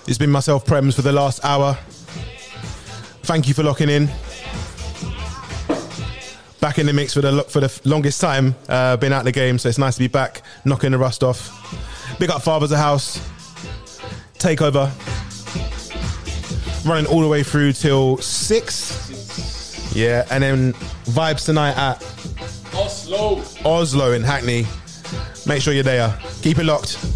It's been myself, Prems, for the last hour. Thank you for locking in. Back in the mix for the longest time. Been out the game, so it's nice to be back, knocking the rust off. Big up Father's a House. Takeover. Running all the way through till 6. Yeah, and then vibes tonight at Oslo in Hackney. Make sure you're there. Keep it locked.